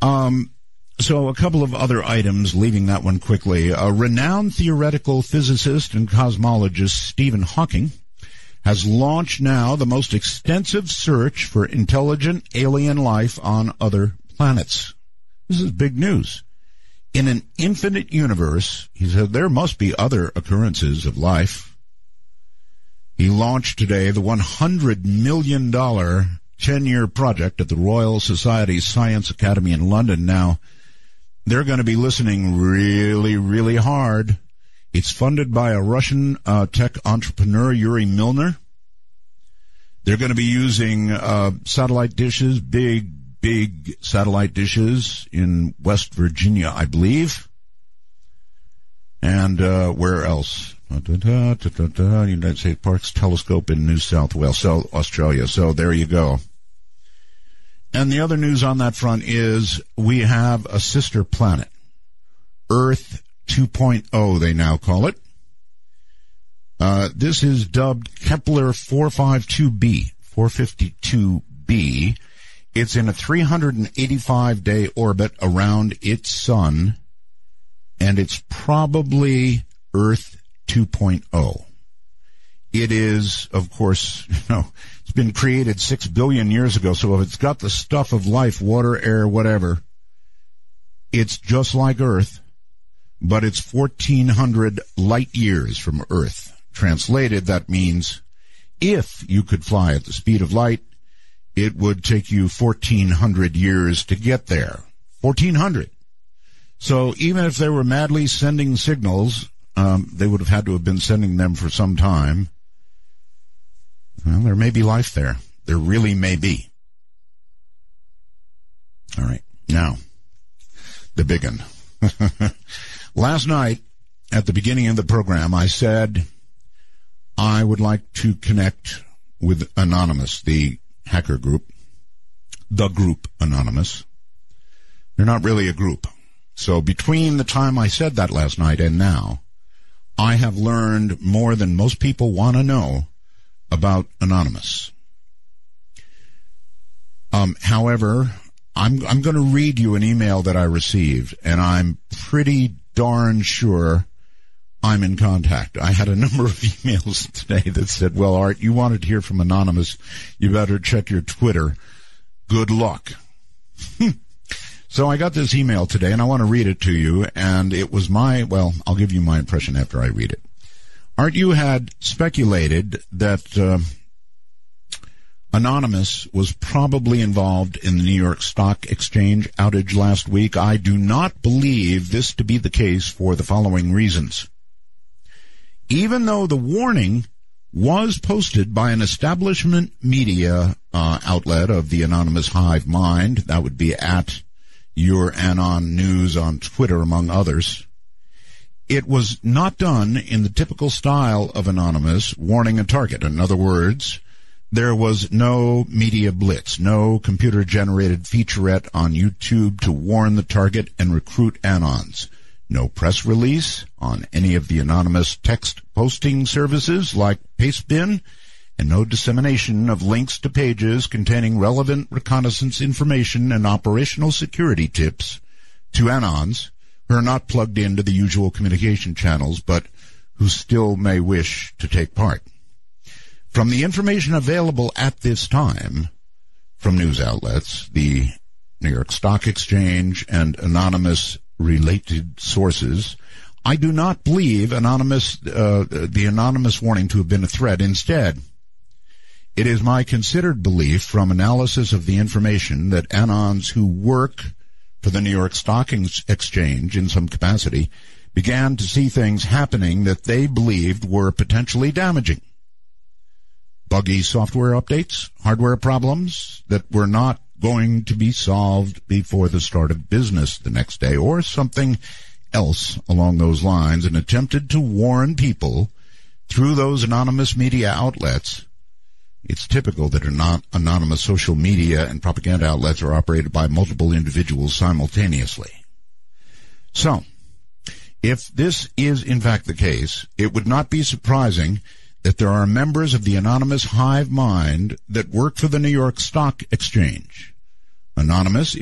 So a couple of other items, leaving that one quickly. A renowned theoretical physicist and cosmologist, Stephen Hawking, has launched now the most extensive search for intelligent alien life on other planets. This is big news. In an infinite universe, he said, there must be other occurrences of life. He launched today the $100 million 10-year project at the Royal Society Science Academy in London. Now, they're going to be listening really, really hard. It's funded by a Russian tech entrepreneur, Yuri Milner. They're going to be using satellite dishes, big satellite dishes in West Virginia, I believe. And where else? United States Parks Telescope in New South Wales, so Australia. So there you go. And the other news on that front is we have a sister planet, Earth 2.0, they now call it. This is dubbed Kepler 452b. It's in a 385-day orbit around its sun, and it's probably Earth 2.0. It is, of course, it's been created 6 billion years ago, so if it's got the stuff of life, water, air, whatever, it's just like Earth, but it's 1,400 light years from Earth. Translated, that means if you could fly at the speed of light, it would take you 1,400 years to get there. 1,400. So even if they were madly sending signals, they would have had to have been sending them for some time. Well, there may be life there. There really may be. All right. Now, the big one. Last night, at the beginning of the program, I said I would like to connect with Anonymous, the hacker group, the group Anonymous. They're not really a group. So between the time I said that last night and now, I have learned more than most people want to know about Anonymous. However, I'm going to read you an email that I received, and I'm pretty darn sure I'm in contact. I had a number of emails today that said, well, Art, you wanted to hear from Anonymous. You better check your Twitter. Good luck. So I got this email today, and I want to read it to you, and it was I'll give you my impression after I read it. Art, you had speculated that Anonymous was probably involved in the New York Stock Exchange outage last week. I do not believe this to be the case for the following reasons. Even though the warning was posted by an establishment media outlet of the Anonymous hive mind, that would be at Your Anon News on Twitter, among others, it was not done in the typical style of Anonymous warning a target. In other words, there was no media blitz, no computer-generated featurette on YouTube to warn the target and recruit Anons. No press release on any of the Anonymous text posting services like Pastebin, and no dissemination of links to pages containing relevant reconnaissance information and operational security tips to Anons who are not plugged into the usual communication channels but who still may wish to take part. From the information available at this time from news outlets, the New York Stock Exchange and Anonymous related sources, I do not believe the Anonymous warning to have been a threat. Instead, it is my considered belief from analysis of the information that Anons who work for the New York Stock Exchange in some capacity began to see things happening that they believed were potentially damaging. Buggy software updates, hardware problems that were not going to be solved before the start of business the next day, or something else along those lines, and attempted to warn people through those anonymous media outlets. It's typical that anonymous social media and propaganda outlets are operated by multiple individuals simultaneously. So, if this is in fact the case, it would not be surprising that there are members of the anonymous hive mind that work for the New York Stock Exchange. Anonymous